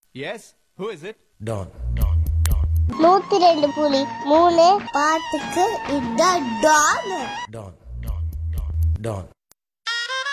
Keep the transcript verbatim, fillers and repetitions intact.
Yes, who is it? Don. நூத்தி ரெண்டு புலி மூணு பாட்டுக்கு இதான் டான். Don. Don.